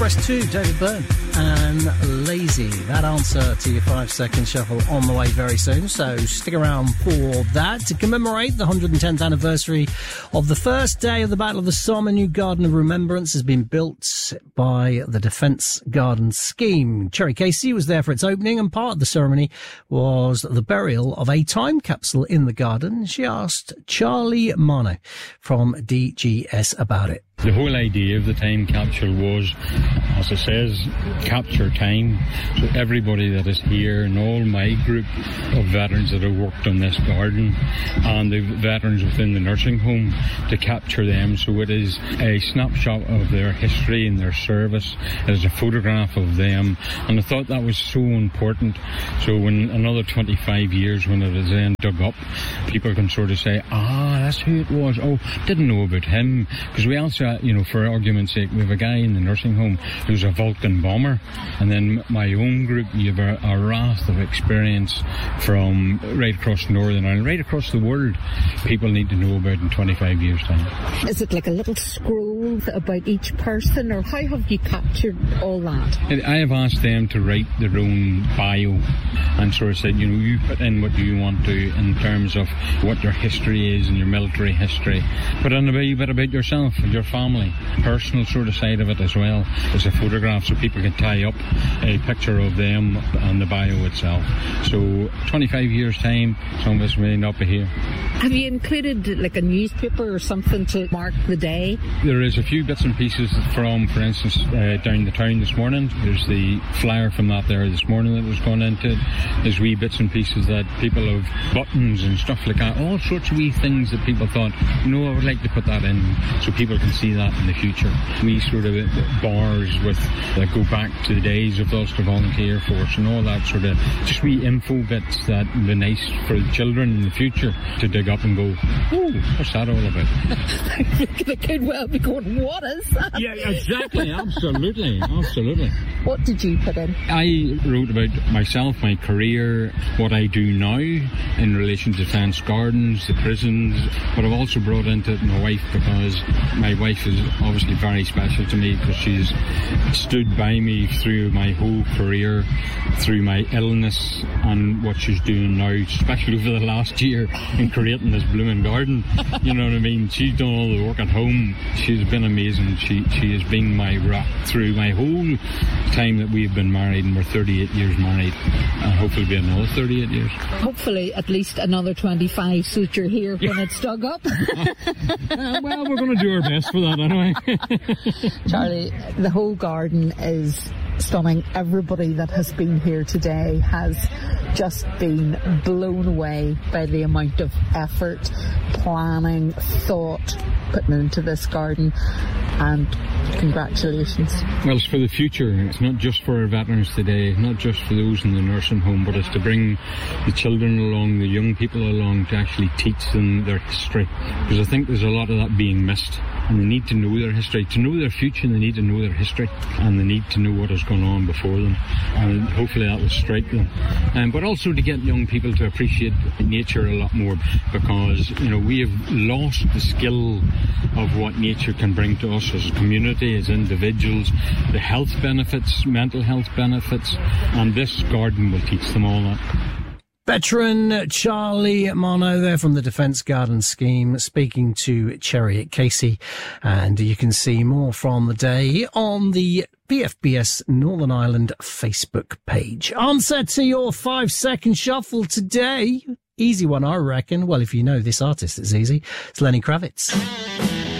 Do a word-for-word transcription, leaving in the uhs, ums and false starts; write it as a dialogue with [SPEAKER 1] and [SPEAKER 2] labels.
[SPEAKER 1] Press two, David Byrne and Lazy. That answer to your five-second shuffle on the way very soon, so stick around for that. To commemorate the one hundred tenth anniversary of the first day of the Battle of the Somme, a new Garden of Remembrance has been built by the Defence Garden Scheme. Cherry Casey was there for its opening, and part of the ceremony was the burial of a time capsule in the garden. She asked Charlie Mano from D G S about it.
[SPEAKER 2] The whole idea of the time capsule was, as it says, capture time. So everybody that is here and all my group of veterans that have worked on this garden and the veterans within the nursing home, to capture them. So it is a snapshot of their history and their service. It is a photograph of them. And I thought that was so important. So when another twenty-five years, when it is then dug up, people can sort of say, ah, that's who it was. Oh, didn't know about him. Because we also, you know, for argument's sake, we have a guy in the nursing home who's a Vulcan bomber, and then my own group, you have a, a raft of experience from right across Northern Ireland, right across the world, people need to know about in twenty-five years' time.
[SPEAKER 3] Is it like a little scroll about each person, or how have you captured all that?
[SPEAKER 2] I have asked them to write their own bio and sort of said, you know, you put in what you want to in terms of what your history is and your military history. Put in a wee bit about yourself and your family, personal sort of side of it as well as a photograph, so people can tie up a picture of them and the bio itself. So twenty-five years time, some of us may not be here.
[SPEAKER 3] Have you included like a newspaper or something to mark the day?
[SPEAKER 2] There is a few bits and pieces from, for instance, uh, down the town this morning. There's the flyer from that there this morning that was gone into it. There's wee bits and pieces that people have, buttons and stuff like that, all sorts of wee things that people thought, you know, I would like to put that in so people can see that in the future. We sort of bars with that go back to the days of the Ulster Volunteer Force and all that sort of just wee info bits that would be nice for the children in the future to dig up and go, oh, what's that all about?
[SPEAKER 3] They could well be going, what is that?
[SPEAKER 2] Yeah, exactly, absolutely, absolutely.
[SPEAKER 3] What did you put in?
[SPEAKER 2] I wrote about myself, my career, what I do now in relation to Defence Gardens, the prisons, but I've also brought into it my wife, because my wife is obviously very special to me because she's stood by me through my whole career, through my illness and what she's doing now, especially over the last year in creating this blooming garden. You know what I mean? She's done all the work at home. She's been amazing. She she has been my rock through my whole time that we've been married, and we're thirty-eight years married, and hopefully be another thirty-eight years.
[SPEAKER 3] Hopefully at least another twenty-five, so that you're here when it's dug up.
[SPEAKER 2] Well, we're going to do our best for that anyway.
[SPEAKER 3] Charlie, the whole garden is stunning. Everybody that has been here today has just been blown away by the amount of effort, planning, thought putting into this garden, and congratulations.
[SPEAKER 2] Well, it's for the future. It's not just for our veterans today, not just for those in the nursing home, but it's to bring the children along, the young people along, to actually teach them their history, because I think there's a lot of that being missed, and they need to know their history. To know their future, they need to know their history, and they need to know what has gone on before them, and hopefully that will strike them. Um, but also to get young people to appreciate nature a lot more, because, you know, we have lost the skill of what nature can bring to us as a community, as individuals, the health benefits, mental health benefits, and this garden will teach them all that.
[SPEAKER 1] Veteran Charlie Mano there from the Defence Garden Scheme speaking to Cherry Casey, and you can see more from the day on the B F B S Northern Ireland Facebook page. Answer to your five second shuffle today. Easy one, I reckon. Well, if you know this artist, it's easy. It's Lenny Kravitz.